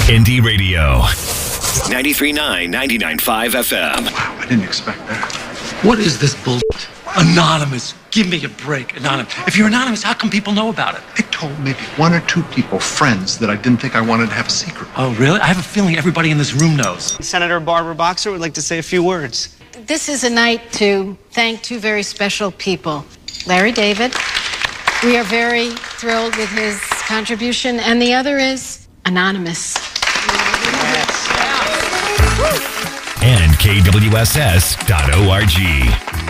Indie Radio. 93.9, 99.5 FM. Wow, I didn't expect that. What is this bullshit? Anonymous. Give me a break. Anonymous. If you're anonymous, how come people know about it? I told maybe one or two people, friends, that I didn't think I wanted to have a secret. Oh, really? I have a feeling everybody in this room knows. Senator Barbara Boxer would like to say a few words. This is a night to thank two very special people. Larry David. We are very thrilled with his contribution. And the other is Anonymous. And KWSS.org.